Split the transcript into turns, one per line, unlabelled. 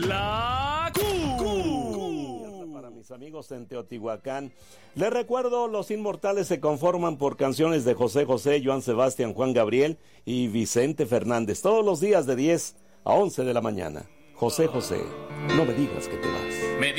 La
Para mis amigos en Teotihuacán, les recuerdo, los inmortales se conforman por canciones de José José, Joan Sebastián, Juan Gabriel y Vicente Fernández, todos los días de 10 a 11 de la mañana. José José, no me digas que te vas.